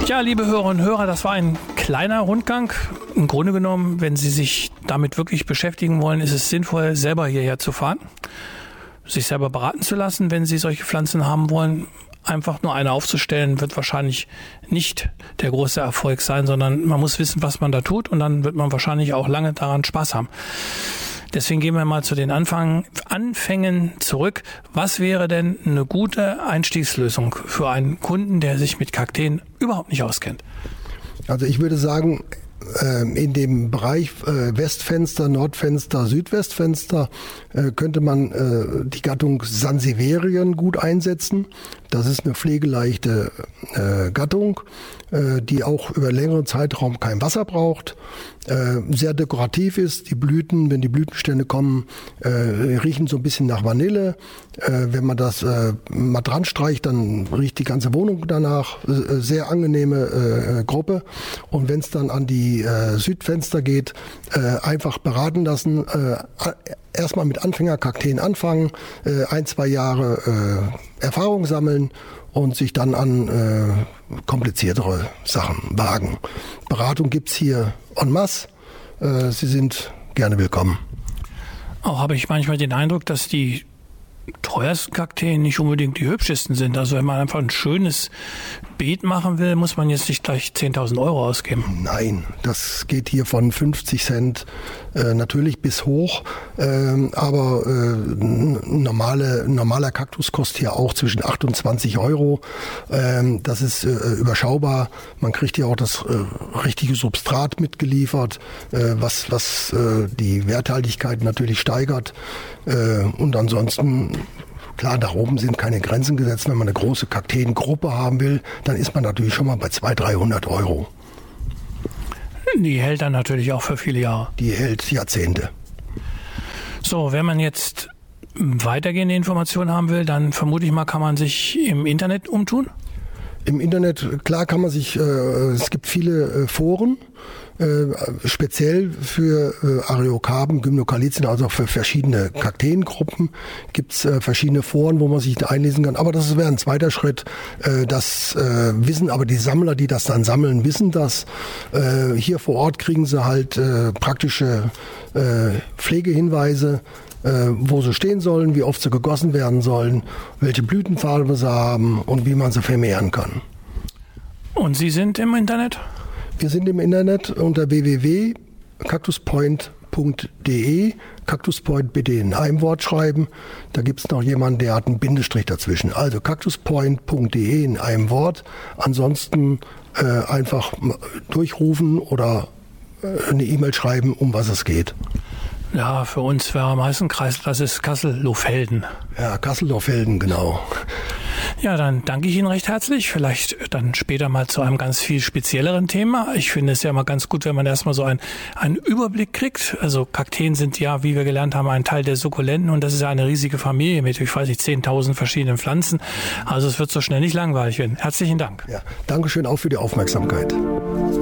Ja, liebe Hörerinnen und Hörer, das war ein kleiner Rundgang. Im Grunde genommen, wenn Sie sich damit wirklich beschäftigen wollen, ist es sinnvoll, selber hierher zu fahren, sich selber beraten zu lassen, wenn Sie solche Pflanzen haben wollen. Einfach nur eine aufzustellen, wird wahrscheinlich nicht der große Erfolg sein, sondern man muss wissen, was man da tut, und dann wird man wahrscheinlich auch lange daran Spaß haben. Deswegen gehen wir mal zu den Anfängen zurück. Was wäre denn eine gute Einstiegslösung für einen Kunden, der sich mit Kakteen überhaupt nicht auskennt? Also ich würde sagen, in dem Bereich Westfenster, Nordfenster, Südwestfenster könnte man die Gattung Sansevierien gut einsetzen. Das ist eine pflegeleichte Gattung, die auch über längeren Zeitraum kein Wasser braucht, sehr dekorativ ist. Die Blüten, wenn die Blütenstände kommen, riechen so ein bisschen nach Vanille. Wenn man das mal dran streicht, dann riecht die ganze Wohnung danach. Sehr angenehme Gruppe. Und wenn es dann an die Südfenster geht, einfach beraten lassen. Erstmal mit Anfängerkakteen anfangen, 1-2 Jahre Erfahrung sammeln und sich dann an kompliziertere Sachen wagen. Beratung gibt's hier en masse. Sie sind gerne willkommen. Auch habe ich manchmal den Eindruck, dass die teuersten Kakteen nicht unbedingt die hübschesten sind. Also wenn man einfach ein schönes Beet machen will, muss man jetzt nicht gleich 10.000 Euro ausgeben. Nein, das geht hier von 50 Cent natürlich bis hoch. Aber normaler Kaktus kostet hier auch zwischen 8 und 20 Euro. Das ist überschaubar. Man kriegt hier auch das richtige Substrat mitgeliefert, was die Werthaltigkeit natürlich steigert. Und ansonsten, klar, da oben sind keine Grenzen gesetzt. Wenn man eine große Kakteengruppe haben will, dann ist man natürlich schon mal bei 200-300 Euro. Die hält dann natürlich auch für viele Jahre. Die hält Jahrzehnte. So, wenn man jetzt weitergehende Informationen haben will, dann vermute ich mal, kann man sich im Internet umtun? Im Internet, klar, kann man sich, es gibt viele Foren, speziell für Areokarpen, Gymnocalizien, also für verschiedene Kakteengruppen gibt es verschiedene Foren, wo man sich da einlesen kann. Aber das wäre ein zweiter Schritt. Das wissen aber die Sammler, die das dann sammeln, wissen das. Hier vor Ort kriegen sie halt praktische Pflegehinweise, wo sie stehen sollen, wie oft sie gegossen werden sollen, welche Blütenfarbe sie haben und wie man sie vermehren kann. Und Sie sind im Internet? Wir sind im Internet unter www.cactuspoint.de. Cactuspoint bitte in einem Wort schreiben. Da gibt es noch jemanden, der hat einen Bindestrich dazwischen. Also cactuspoint.de in einem Wort. Ansonsten einfach durchrufen oder eine E-Mail schreiben, um was es geht. Ja, für uns wäre am Heißenkreis, das ist Kassel-Lohfelden. Ja, Kassel-Lohfelden, genau. Ja, dann danke ich Ihnen recht herzlich. Vielleicht dann später mal zu einem ganz viel spezielleren Thema. Ich finde es ja immer ganz gut, wenn man erstmal so einen Überblick kriegt. Also Kakteen sind ja, wie wir gelernt haben, ein Teil der Sukkulenten, und das ist ja eine riesige Familie mit, ich weiß nicht, 10.000 verschiedenen Pflanzen. Also es wird so schnell nicht langweilig werden. Herzlichen Dank. Ja, Dankeschön auch für die Aufmerksamkeit.